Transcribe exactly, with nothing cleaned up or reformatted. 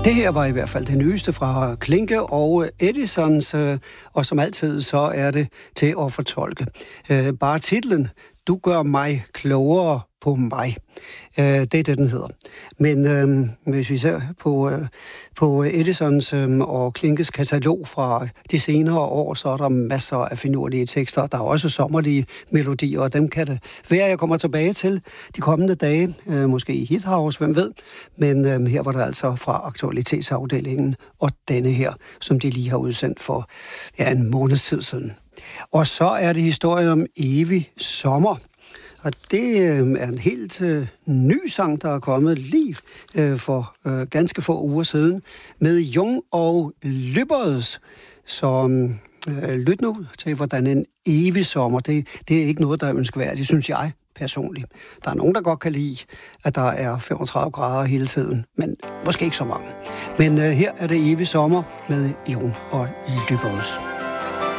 Det her var i hvert fald det nyeste fra Klinke og Edisons, øh, og som altid så er det til at fortolke. Øh, bare titlen, Du gør mig klogere på mig. Øh, det er det, den hedder. Men øh, hvis vi ser på, øh, på Edisons øh, og Klinkes katalog fra de senere år, så er der masser af finurlige tekster. Der er også sommerlige melodier, og dem kan det være, jeg kommer tilbage til de kommende dage. Øh, måske i Hithouse, hvem ved. Men øh, her var der altså fra aktualitetsafdelingen, og denne her, som de lige har udsendt for ja, en måneds tid siden. Og så er det historien om evig sommer. Og det øh, er en helt øh, ny sang, der er kommet lige øh, for øh, ganske få uger siden, med Jung og Lübbers. Så øh, lyt nu til, hvordan en evig sommer, det, det er ikke noget, der er ønskværdigt, synes jeg personligt. Der er nogen, der godt kan lide, at der er femogtredive grader hele tiden, men måske ikke så mange. Men øh, her er det evig sommer med Jung og Lübbers.